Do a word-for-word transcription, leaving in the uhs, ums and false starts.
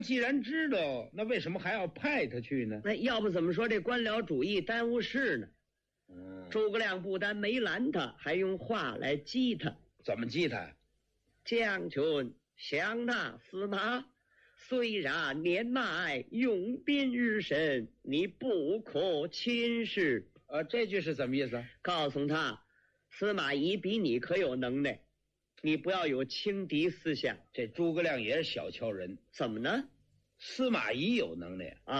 既然知道，那为什么还要派他去呢？ 那要不怎么说这官僚主义耽误事呢？ 嗯， 诸葛亮不但没拦他，还用话来激他。 怎么激他？ 将军想纳司马，虽然年迈，用兵日深，你不可轻视。 呃，这句是什么意思？ 告诉他，司马懿比你可有能耐，你不要有轻敌思想。 这诸葛亮也是小瞧人。 怎么呢？ 司马懿有能耐啊。